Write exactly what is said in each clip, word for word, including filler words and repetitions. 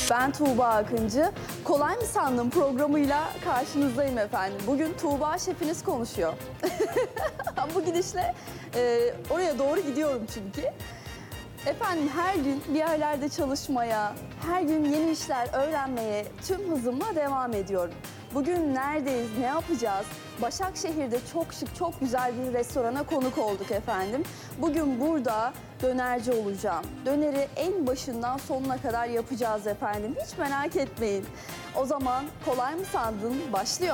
Ben Tuğba Akıncı. Kolay mı sandın programıyla karşınızdayım efendim. Bugün Tuğba şefiniz konuşuyor. Bu gidişle e, oraya doğru gidiyorum çünkü. Efendim her gün bir yerlerde çalışmaya, her gün yeni işler öğrenmeye tüm hızımla devam ediyorum. Bugün neredeyiz, ne yapacağız? Başakşehir'de çok şık, çok güzel bir restorana konuk olduk efendim. Bugün burada dönerci olacağım. Döneri en başından sonuna kadar yapacağız efendim. Hiç merak etmeyin. O zaman kolay mı sandın? Başlıyor.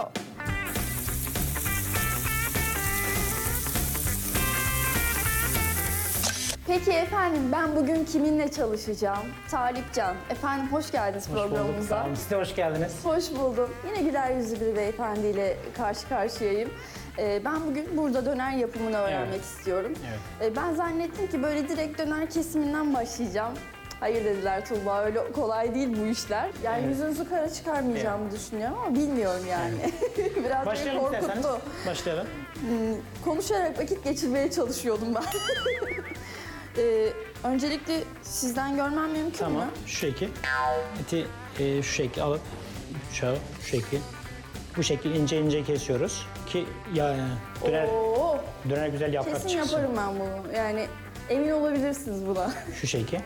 Peki efendim ben bugün kiminle çalışacağım? Talipcan. Efendim hoş geldiniz Hoş programımıza. bulduk, sağ olun. Siz de hoş geldiniz. Hoş buldum. Yine güler yüzlü bir beyefendiyle karşı karşıyayım. Ee, ben bugün burada döner yapımını öğrenmek Evet. istiyorum. Evet. Ee, ben zannettim ki böyle direkt döner kesiminden başlayacağım. Hayır dediler Tuğba, öyle kolay değil bu işler. Yani Evet. yüzünüzü kara çıkarmayacağımı düşünüyorum ama bilmiyorum yani. Biraz beni Başlayalım korkuttu. isterseniz. Başlayalım. Konuşarak vakit geçirmeye çalışıyordum ben. Ee, öncelikle sizden görmem mümkün Tamam, mü? şu şekil. Eti e, şu şekil alıp bıçağı şu şekil. Bu şekil ince ince kesiyoruz ki ya döner, Oo, döner güzel yaprak kesin çıksın. yaparım ben bunu. Yani emin olabilirsiniz buna. Şu şekil.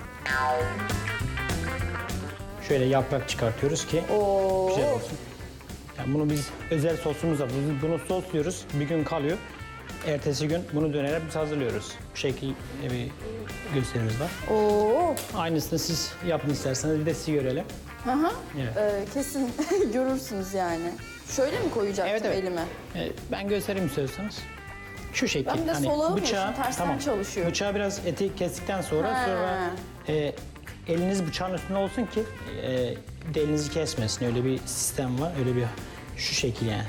Şöyle yaprak çıkartıyoruz ki Oo. güzel olsun. Yani bunu biz özel sosumuzla biz bunu sosluyoruz. Bir gün kalıyor. Ertesi gün bunu dönere biz hazırlıyoruz. Bu şekil bir gösterimiz var. Oo. Aynısını siz yapın isterseniz bir de sizi görelim. Hı hı. Evet. Ee, kesin görürsünüz yani. Şöyle mi koyacaktım Evet, evet. elime? Ee, ben göstereyim istiyorsanız. Şu şekil. Ben bir de sola almıyorsun, tersten çalışıyor. Bıçağı biraz eti kestikten sonra Ha. sonra e, eliniz bıçağın üstünde olsun ki e, de elinizi kesmesin. Öyle bir sistem var. Öyle bir şu şekil yani.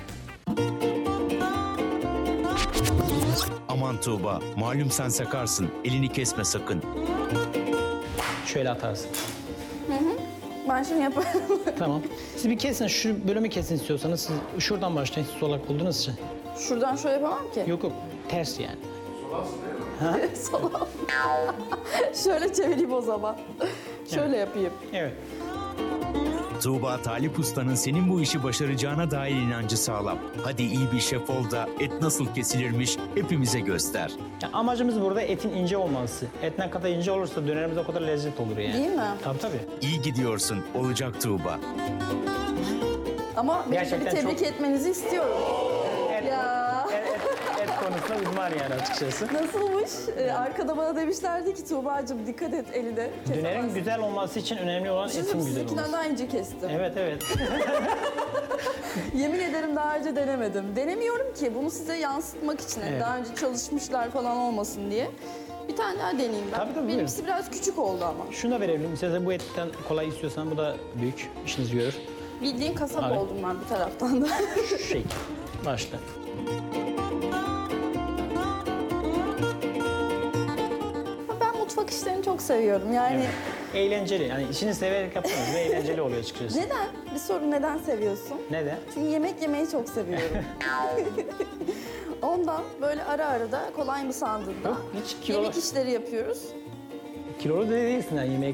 Aman Tuğba, malum sen sakarsın. Elini kesme sakın. Şöyle atarsın. Ben şimdi yaparım. Tamam. Siz bir kesin, şu bölümü kesin istiyorsanız siz şuradan başlayın. Siz solak olduğunuz için. Şuradan şöyle yapamam ki. Yok yok, ters yani. Sola. Şöyle çevireyim o zaman. Şöyle yapayım. Evet. Tuğba, Talip Usta'nın senin bu işi başaracağına dair inancı sağlam. Hadi iyi bir şef ol da et nasıl kesilirmiş hepimize göster. Ya amacımız burada etin ince olması. Et ne kadar ince olursa dönerimiz o kadar lezzet olur yani. Değil mi? Tabii tabii. İyi gidiyorsun, olacak Tuğba. Ama beni de bir Gerçekten tebrik çok- etmenizi istiyorum. Et, Ya. et, et, et konusunda uzman yani açıkçası. Nasılmış? Ee, arkada bana demişlerdi ki Tuğba'cığım dikkat et eline. Dönerin kesemezsin. güzel olması için önemli olan Bizim etin güzel sizinkinden olması. daha ince kestim. Evet evet. Yemin ederim daha önce denemedim. Denemiyorum ki bunu size yansıtmak için. Evet. Daha önce çalışmışlar falan olmasın diye. Bir tane daha deneyeyim ben. Tabii, tabii, Benimkisi biraz küçük oldu ama. Şunu da verebilirim. Size bu etten kolay istiyorsan bu da büyük. İşinizi görür. Bildiğin kasap Abi. oldum ben bir taraftan da. Şu şekil. Başla. Ben mutfak işlerini çok seviyorum. Yani Evet. Eğlenceli. Yani işini severek yapıyoruz ve eğlenceli oluyor açıkçası. neden? Bir soru, neden seviyorsun? Neden? Çünkü yemek yemeyi çok seviyorum. Ondan böyle ara ara da kolay mı sandığında Yok, hiç kilo- yemek işleri yapıyoruz. Kilolu da değilsin yani yemek.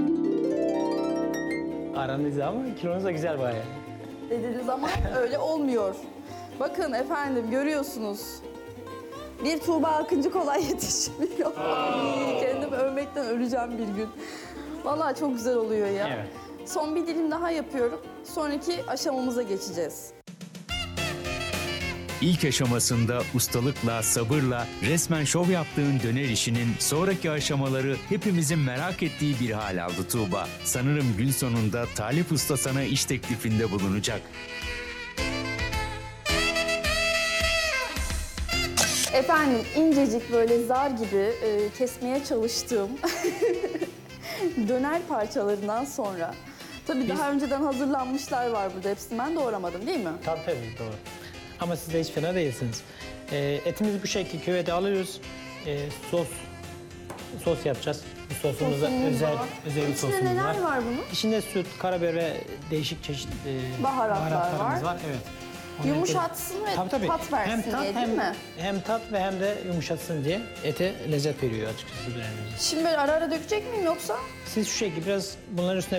Aranızda ama kilonuz da güzel bayağı. Dediğiniz ama öyle olmuyor. Bakın efendim görüyorsunuz. Bir Tuğba Akıncı kolay yetişmiyor. Ay, kendimi övmekten öleceğim bir gün. Vallahi çok güzel oluyor ya. Evet. Son bir dilim daha yapıyorum. Sonraki aşamamıza geçeceğiz. İlk aşamasında ustalıkla, sabırla resmen şov yaptığın döner işinin sonraki aşamaları hepimizin merak ettiği bir hal aldı Tuğba. Sanırım gün sonunda Talip Usta sana iş teklifinde bulunacak. Efendim incecik böyle zar gibi e, kesmeye çalıştığım döner parçalarından sonra tabii daha önceden hazırlanmışlar var burada. Hepsini ben doğramadım değil mi? Tabii tabii doğru. Ama siz de hiç fena değilsiniz. Ee, etimizi bu şekilde küvete alıyoruz. Ee, sos sos yapacağız. Bu sosumuzda Sosumuz özel var. özel bir İçinde sosumuz neler var. var bunun? İçinde süt, karabiber ve değişik çeşit e, Baharatlar baharatlarımız var. var. Evet. Onu Yumuşatsın ve Tabii, tabii. tat versin hem tat, diye hem, değil mi? Hem tat ve hem de yumuşatsın diye ete lezzet veriyor açıkçası dönerimiz. Şimdi böyle ara ara dökecek miyim yoksa? Siz şu şekilde biraz bunların üstüne